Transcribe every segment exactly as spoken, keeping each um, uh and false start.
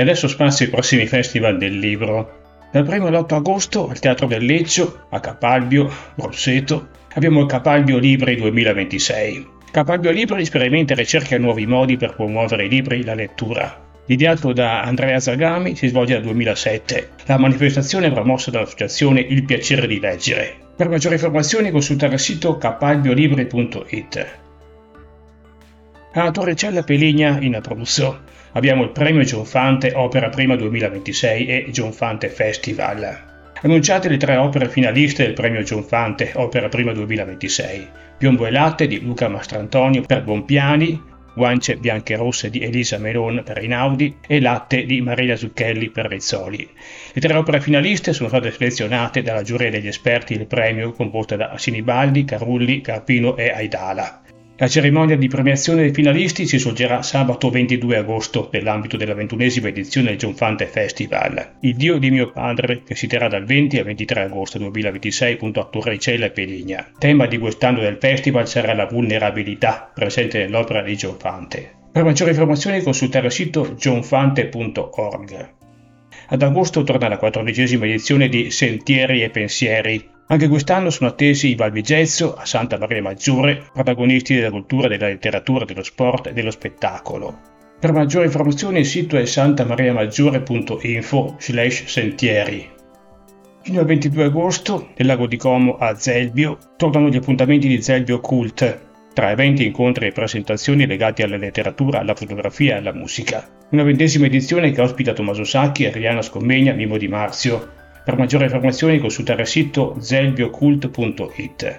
E adesso spazio ai prossimi festival del libro. Dal primo all'otto agosto al Teatro del Leccio, a Capalbio, Grosseto, abbiamo il Capalbio Libri duemilaventisei. Capalbio Libri sperimenta e ricerca nuovi modi per promuovere i libri e la lettura. Ideato da Andrea Zagami, si svolge dal duemilasette. La manifestazione è promossa dall'associazione Il Piacere di Leggere. Per maggiori informazioni consultare il sito capalbiolibri punto it. A Torricella Peligna, in Abruzzo, abbiamo il premio Gionfante Opera Prima duemilaventisei e Gionfante Festival. Annunciate le tre opere finaliste del premio Gionfante Opera Prima duemilaventisei: Piombo e latte di Luca Mastrantonio per Bompiani, Guance bianche e rosse di Elisa Melon per Einaudi e Latte di Maria Zucchelli per Rizzoli. Le tre opere finaliste sono state selezionate dalla giuria degli esperti del premio, composta da Sinibaldi, Carulli, Carpino e Aidala. La cerimonia di premiazione dei finalisti si svolgerà sabato ventidue agosto nell'ambito della ventunesima edizione del Gionfante Festival, Il Dio di mio padre, che si terrà dal venti al ventitré agosto duemilaventisei a Torricella e Peligna. Tema di quest'anno del festival sarà la vulnerabilità presente nell'opera di Gionfante. Per maggiori informazioni consultare il sito gionfante punto org. Ad agosto torna la quattordicesima edizione di Sentieri e Pensieri. Anche quest'anno sono attesi i Valvigezzo a Santa Maria Maggiore, protagonisti della cultura, della letteratura, dello sport e dello spettacolo. Per maggiori informazioni il sito è santamariamaggiore punto info slash sentieri. Fino al ventidue agosto, nel lago di Como a Zelbio, tornano gli appuntamenti di Zelbio Cult, tra eventi, incontri e presentazioni legati alla letteratura, alla fotografia e alla musica. Una ventesima edizione che ospita Tommaso Sacchi, Adriana Scommegna, Mimo Di Marzio. Per maggiori informazioni consultare il sito zelbiocult punto it.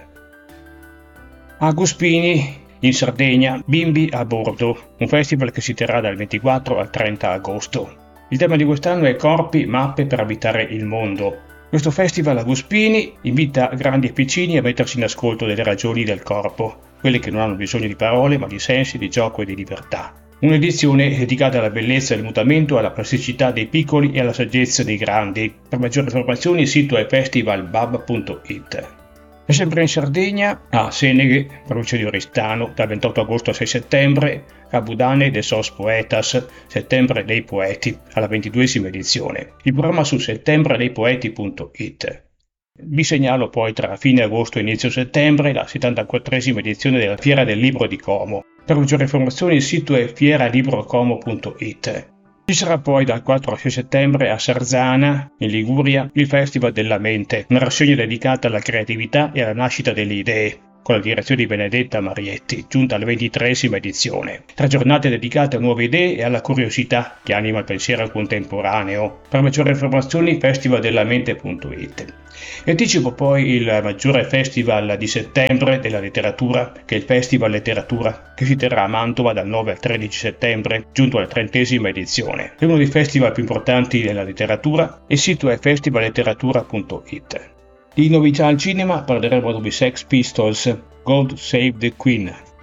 A Guspini, in Sardegna, Bimbi a bordo, un festival che si terrà dal ventiquattro al trenta agosto. Il tema di quest'anno è Corpi, mappe per abitare il mondo. Questo festival a Guspini invita grandi e piccini a mettersi in ascolto delle ragioni del corpo, quelle che non hanno bisogno di parole ma di sensi, di gioco e di libertà. Un'edizione dedicata alla bellezza del mutamento, alla plasticità dei piccoli e alla saggezza dei grandi. Per maggiori informazioni il sito è festivalbab punto it. E sempre in Sardegna, a Seneghe, provincia di Oristano, dal ventotto agosto al sei settembre, Cabudane de Sos Poetas, Settembre dei Poeti, alla ventiduesima edizione. Il programma su settembre dei poeti punto it. Vi segnalo poi tra fine agosto e inizio settembre la settantaquattresima edizione della Fiera del Libro di Como. Per maggiori informazioni il sito è fieralibrocomo punto it. Ci sarà poi dal quattro al sei settembre a Sarzana, in Liguria, il Festival della Mente, una rassegna dedicata alla creatività e alla nascita delle idee, con la direzione di Benedetta Marietti, giunta alla ventitreesima edizione. Tre giornate dedicate a nuove idee e alla curiosità che anima il pensiero contemporaneo. Per maggiori informazioni festivaldelamente punto it. E anticipo poi il maggiore festival di settembre della letteratura, che è il Festival Letteratura, che si terrà a Mantova dal nove al tredici settembre, giunto alla trentesima edizione. È uno dei festival più importanti della letteratura e il sito è festivalletteratura punto it. Di novità al cinema parleremo di Sex Pistols, God Save the Queen.